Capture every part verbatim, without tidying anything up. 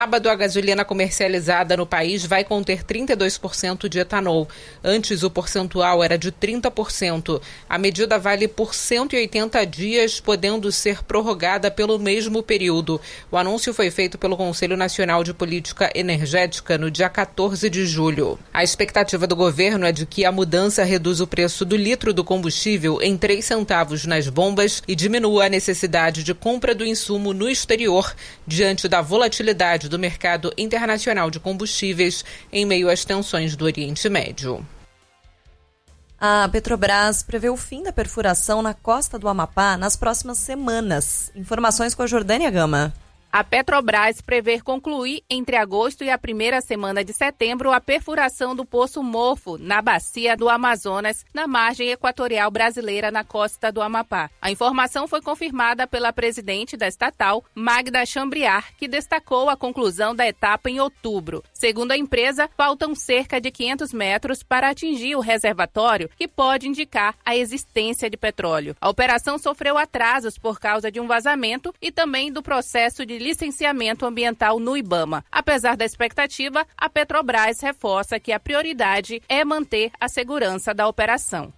Sábado, a gasolina comercializada no país vai conter trinta e dois por cento de etanol. Antes, o percentual era de trinta por cento. A medida vale por cento e oitenta dias, podendo ser prorrogada pelo mesmo período. O anúncio foi feito pelo Conselho Nacional de Política Energética no dia quatorze de julho. A expectativa do governo é de que a mudança reduza o preço do litro do combustível em três centavos nas bombas e diminua a necessidade de compra do insumo no exterior, diante da volatilidade do mercado internacional de combustíveis em meio às tensões do Oriente Médio. A Petrobras prevê o fim da perfuração na costa do Amapá nas próximas semanas. Informações com a Jordânia Gama. A Petrobras prevê concluir entre agosto e a primeira semana de setembro a perfuração do Poço Mofo, na bacia do Amazonas, na margem equatorial brasileira, na costa do Amapá. A informação foi confirmada pela presidente da estatal, Magda Chambriard, que destacou a conclusão da etapa em outubro. Segundo a empresa, faltam cerca de quinhentos metros para atingir o reservatório, que pode indicar a existência de petróleo. A operação sofreu atrasos por causa de um vazamento e também do processo de licenciamento ambiental no IBAMA. Apesar da expectativa, a Petrobras reforça que a prioridade é manter a segurança da operação.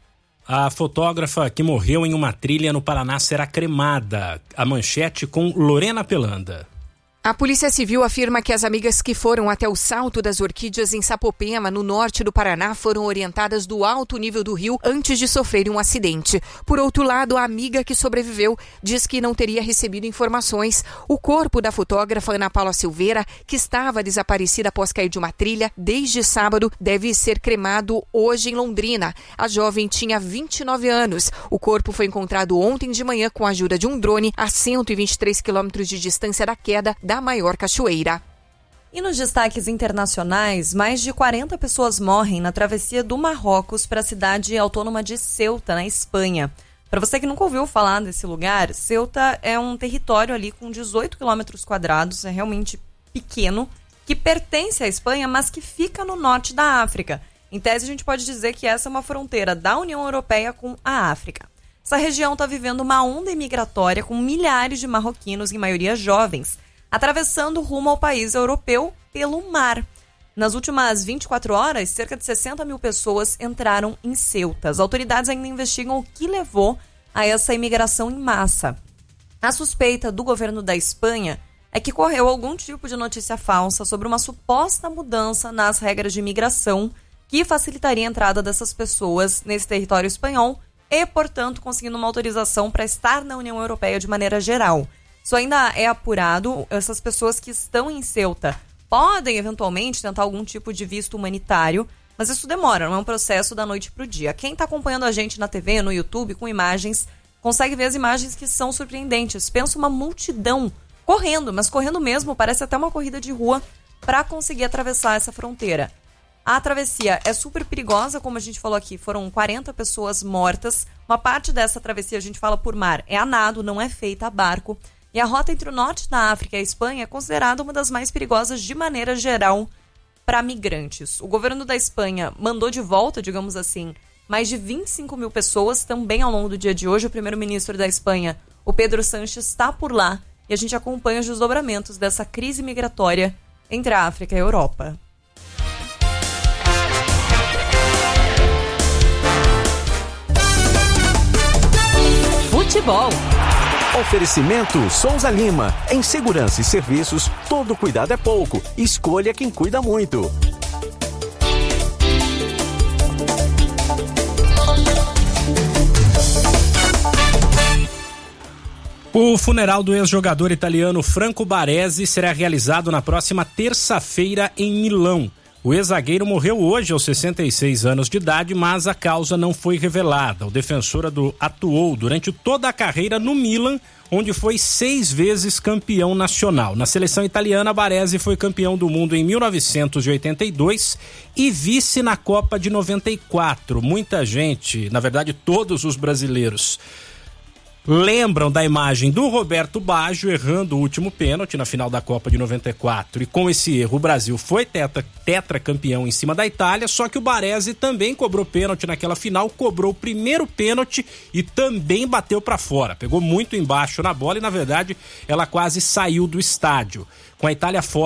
A fotógrafa que morreu em uma trilha no Paraná será cremada. A manchete com Lorena Pelanda. A Polícia Civil afirma que as amigas que foram até o Salto das Orquídeas em Sapopema, no norte do Paraná, foram orientadas do alto nível do rio antes de sofrerem um acidente. Por outro lado, a amiga que sobreviveu diz que não teria recebido informações. O corpo da fotógrafa Ana Paula Silveira, que estava desaparecida após cair de uma trilha desde sábado, deve ser cremado hoje em Londrina. A jovem tinha vinte e nove anos. O corpo foi encontrado ontem de manhã com a ajuda de um drone a cento e vinte e três quilômetros de distância da queda da maior cachoeira. E nos destaques internacionais, mais de quarenta pessoas morrem na travessia do Marrocos para a cidade autônoma de Ceuta, na Espanha. Para você que nunca ouviu falar desse lugar, Ceuta é um território ali com dezoito quilômetros quadrados, é realmente pequeno, que pertence à Espanha, mas que fica no norte da África. Em tese, a gente pode dizer que essa é uma fronteira da União Europeia com a África. Essa região está vivendo uma onda imigratória com milhares de marroquinos, em maioria jovens, atravessando rumo ao país europeu pelo mar. Nas últimas vinte e quatro horas, cerca de sessenta mil pessoas entraram em Ceuta. As autoridades ainda investigam o que levou a essa imigração em massa. A suspeita do governo da Espanha é que correu algum tipo de notícia falsa sobre uma suposta mudança nas regras de imigração que facilitaria a entrada dessas pessoas nesse território espanhol e, portanto, conseguindo uma autorização para estar na União Europeia de maneira geral. Isso ainda é apurado. Essas pessoas que estão em Ceuta podem, eventualmente, tentar algum tipo de visto humanitário, mas isso demora, não é um processo da noite para o dia. Quem está acompanhando a gente na T V, no YouTube, com imagens, consegue ver as imagens que são surpreendentes. Pensa uma multidão correndo, mas correndo mesmo, parece até uma corrida de rua para conseguir atravessar essa fronteira. A travessia é super perigosa, como a gente falou aqui, foram quarenta pessoas mortas. Uma parte dessa travessia, a gente fala por mar, é a nado, não é feita a barco. E a rota entre o norte da África e a Espanha é considerada uma das mais perigosas de maneira geral para migrantes. O governo da Espanha mandou de volta, digamos assim, mais de vinte e cinco mil pessoas também ao longo do dia de hoje. O primeiro-ministro da Espanha, o Pedro Sánchez, está por lá e a gente acompanha os desdobramentos dessa crise migratória entre a África e a Europa. Futebol. Oferecimento Souza Lima. Em segurança e serviços, todo cuidado é pouco. Escolha quem cuida muito. O funeral do ex-jogador italiano Franco Baresi será realizado na próxima terça-feira em Milão. O ex-zagueiro morreu hoje aos sessenta e seis anos de idade, mas a causa não foi revelada. O defensor atuou durante toda a carreira no Milan, onde foi seis vezes campeão nacional. Na seleção italiana, Baresi foi campeão do mundo em mil novecentos e oitenta e dois e vice na Copa de noventa e quatro. Muita gente, na verdade todos os brasileiros, lembram da imagem do Roberto Baggio errando o último pênalti na final da Copa de noventa e quatro, e com esse erro o Brasil foi tetra, tetracampeão em cima da Itália, só que o Baresi também cobrou pênalti naquela final, cobrou o primeiro pênalti e também bateu para fora, pegou muito embaixo na bola e na verdade ela quase saiu do estádio. Com a Itália fora